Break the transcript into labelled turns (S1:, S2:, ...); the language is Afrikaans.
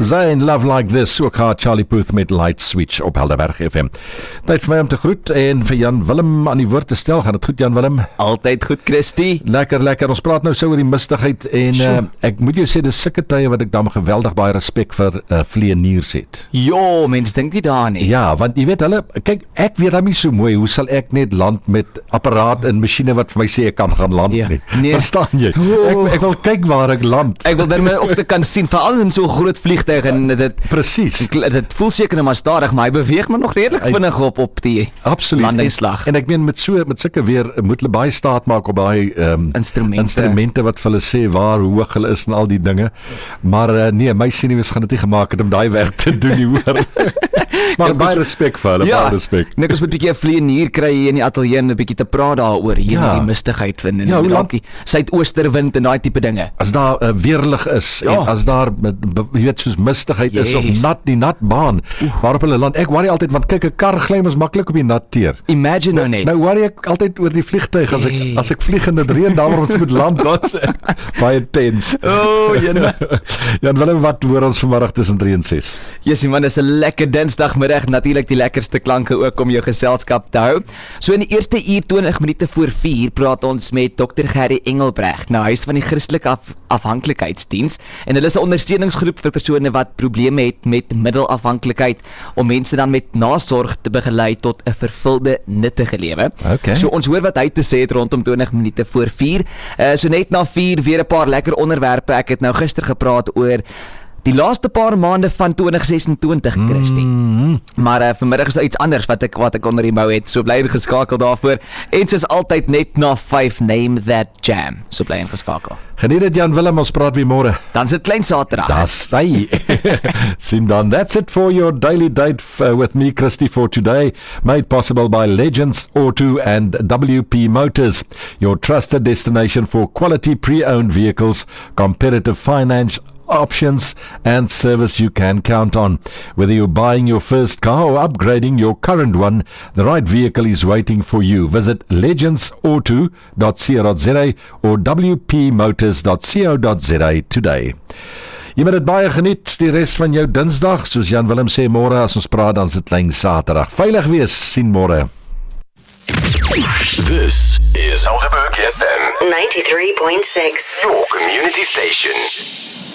S1: Zayn, Love Like This, ook haar Charlie Puth met Light Switch op Helderberg FM. Tyd vir my om te groet en vir Jan Willem aan die woord te stel. Gaan dit goed, Jan Willem?
S2: Altyd goed, Christie.
S1: Lekker. Ons praat nou so oor die mistigheid en ek moet jou sê, dis sulke tye wat ek dan geweldig baie respek vir vleieniers het.
S2: Jo, mens dink nie daar nie.
S1: Ja, want jy weet hulle, kyk, ek weet dan nie so mooi, hoe sal ek net land met apparaat en masjiene wat vir my sê ek kan gaan land nie.
S2: Nee.
S1: Verstaan jy? Ek wil kyk waar ek land.
S2: Ek wil daarmee ook te kan sien, veral in so groot vliegtuig en dit
S1: presies.
S2: Dit voel seker nou maar stadig, maar hy beweeg maar nog redelik vinnig op die landingsslag.
S1: En ek meen met sulke weer moet hulle baie staat maak op daai instrumente wat vir hulle sê waar hoe hoog hulle is en al die dinge. Maar nee, my senuwees gaan dit nie gemaak het om daai werk te doen nie, hoor. Maar baie respek vir hulle, baie respek.
S2: Net as 'n bietjie 'n vleienier kry hier in die ateljee en 'n bietjie te praat daaroor hier in die mistigheid vind en die suidoosterwind en daai tipe dinge.
S1: As daar weerlig is en as daar jy weet soos mistigheid is of die nat baan waarop hulle land. Ek worry altyd want kyk 'n kar gly mos maklik op die nat teer.
S2: Imagine nou net.
S1: Nou worry ek altyd oor die vliegtuig as ek vlieg en dit reën daar waar ons moet land, dan's baie tens.
S2: Jene.
S1: Jan Willem, wat hoor ons vanmiddag tussen 3 en 6?
S2: Jessie man, is 'n lekker Dinsdagmiddag, natuurlik die lekkerste klanke ook om jou geselskap te hou. So in die eerste uur 20 minute voor 4 praat ons met Dr. Gerry Engelbrecht. Nou, hy is van die Christelike Afhanklikheidsdiens en hulle is 'n ondersteuningsgroep vir persone wat probleme het met middelafhanklikheid om mense dan met nasorg te begelei tot 'n vervulde, nuttige lewe.
S1: Okay.
S2: So ons hoor wat hy te sê het rondom 20 minute voor 4. So net na 4 weer 'n paar lekker onderwerpe. Ek het nou gister gepraat oor die laaste paar maande van 2026, Christie. Maar vanmiddag is daar iets anders wat ek onder die mou het. So bly geskakel daarvoor. En soos altyd net na 5 Name That Jam. So bly geskakel.
S1: Geniet dit, Jan Willem, ons praat weer môre.
S2: Dan sit klein Saterdag.
S1: Das hy. Sien dan, that's it for your daily date with me, Christie, for today. Made possible by Legends Auto and WP Motors. Your trusted destination for quality pre-owned vehicles, competitive finance options and service you can count on. Whether you're buying your first car or upgrading your current one, the right vehicle is waiting for you. Visit legendsauto.co.za or wpmotors.co.za today. Jy moet dit baie geniet die res van jou Dinsdag, soos Jan Willem sê, môre as ons praat dan is dit klein Saterdag. Veilig wees, sien môre.
S3: This is Helderberg FM 93.6, your community station.